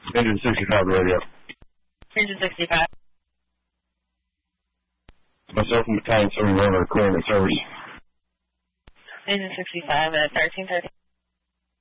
Engine 65 radio. Engine 65. Myself and Battalion 71 are clearing the service. Engine 65 at 1313.